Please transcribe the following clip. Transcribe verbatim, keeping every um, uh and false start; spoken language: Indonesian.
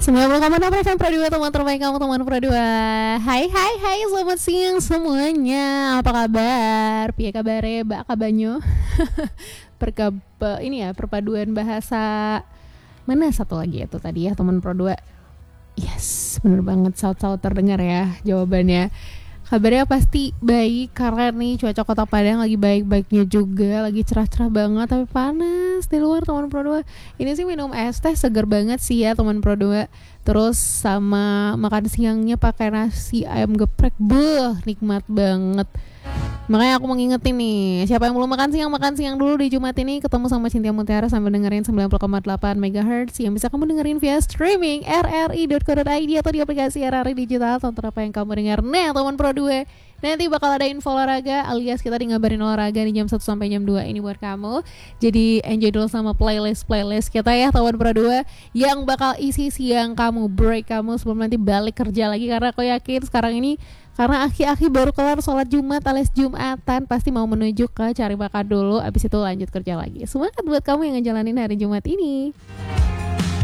sembilan puluh koma enam F M Pro dua, teman terbaik kamu, teman Pro dua. Hai hai hai, selamat siang semuanya. Apa kabar? Piye kabare, Mbak Kabanyo? Perkab ini ya, perpaduan bahasa. Mana satu lagi itu tadi ya, teman Pro dua. Yes, bener banget, saut-saut terdengar ya jawabannya. Kabarnya pasti baik karena nih cuaca Kota Padang lagi baik-baiknya juga, lagi cerah-cerah banget tapi panas di luar, teman Pro dua. Ini sih minum es teh seger banget sih ya, teman Pro dua. Terus sama makan siangnya pakai nasi ayam geprek, beuh nikmat banget. Makanya aku mau ngingetin nih, siapa yang belum makan siang, makan siang dulu di Jumat ini. Ketemu sama Cynthia Mutiara sambil dengerin sembilan puluh koma delapan megahertz yang bisa kamu dengerin via streaming r r i dot co dot i d atau di aplikasi R R I Digital. Tonton apa yang kamu dengar. Nah, teman Pro dua, nanti bakal ada info olahraga alias kita di ngabarin olahraga di jam satu sampai jam dua ini buat kamu. Jadi enjoy dulu sama playlist-playlist kita ya, teman Pro dua, yang bakal isi siang kamu, break kamu sebelum nanti balik kerja lagi. Karena aku yakin sekarang ini, karena aki-aki baru kelar sholat Jumat alias Jumatan, pasti mau menuju ke cari makan dulu, abis itu lanjut kerja lagi. Semangat buat kamu yang ngejalanin hari Jumat ini.